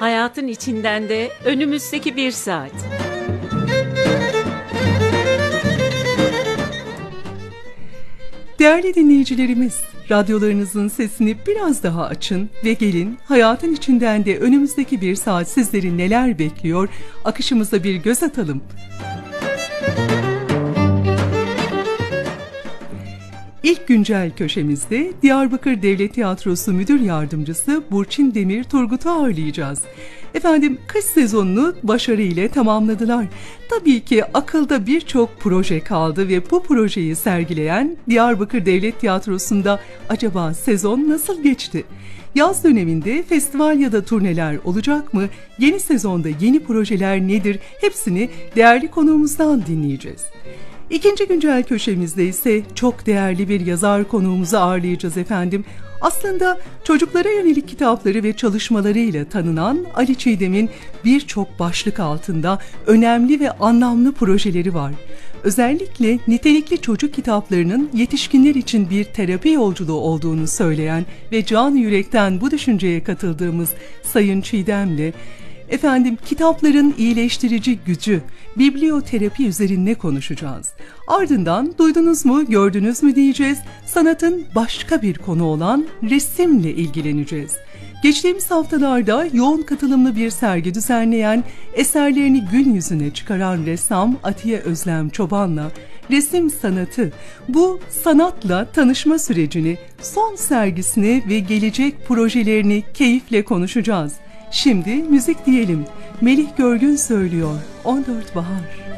Hayatın içinden de önümüzdeki bir saat. Değerli dinleyicilerimiz, radyolarınızın sesini biraz daha açın ve gelin hayatın içinden de önümüzdeki bir saat sizleri neler bekliyor, akışımıza bir göz atalım. İlk güncel köşemizde Diyarbakır Devlet Tiyatrosu Müdür Yardımcısı Burçin Demir Turgut'u ağırlayacağız. Efendim, kış sezonunu başarıyla tamamladılar. Tabii ki akılda birçok proje kaldı ve bu projeyi sergileyen Diyarbakır Devlet Tiyatrosu'nda acaba sezon nasıl geçti? Yaz döneminde festival ya da turneler olacak mı? Yeni sezonda yeni projeler nedir? Hepsini değerli konuğumuzdan dinleyeceğiz. İkinci güncel köşemizde ise çok değerli bir yazar konuğumuzu ağırlayacağız efendim. Aslında çocuklara yönelik kitapları ve çalışmalarıyla tanınan Ali Çiğdem'in birçok başlık altında önemli ve anlamlı projeleri var. Özellikle nitelikli çocuk kitaplarının yetişkinler için bir terapi yolculuğu olduğunu söyleyen ve canı yürekten bu düşünceye katıldığımız Sayın Çiğdem'le efendim kitapların iyileştirici gücü, biblioterapi üzerine konuşacağız. Ardından duydunuz mu, gördünüz mü diyeceğiz. Sanatın başka bir konu olan resimle ilgileneceğiz. Geçtiğimiz haftalarda yoğun katılımlı bir sergi düzenleyen, eserlerini gün yüzüne çıkaran ressam Atiye Özlem Çoban'la resim sanatı, bu sanatla tanışma sürecini, son sergisini ve gelecek projelerini keyifle konuşacağız. Şimdi müzik diyelim. Melih Görgün söylüyor 14 Bahar.